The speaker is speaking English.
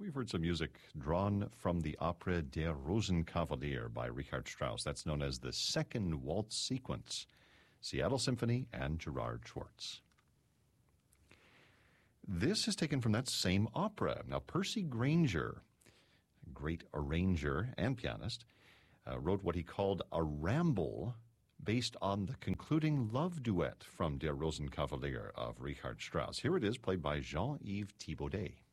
We've heard some music drawn from the opera Der Rosenkavalier by Richard Strauss. That's known as the Second Waltz Sequence, Seattle Symphony and Gerard Schwartz. This is taken from that same opera. Now, Percy Grainger, a great arranger and pianist, wrote what he called a ramble based on the concluding love duet from Der Rosenkavalier of Richard Strauss. Here it is, played by Jean-Yves Thibaudet.